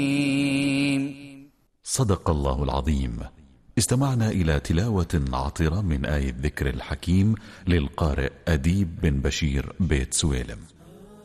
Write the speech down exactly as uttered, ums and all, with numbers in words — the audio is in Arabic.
صدق الله العظيم. استمعنا إلى تلاوة عطرة من آية ذكر الحكيم للقارئ أديب بن بشير بيت سويلم.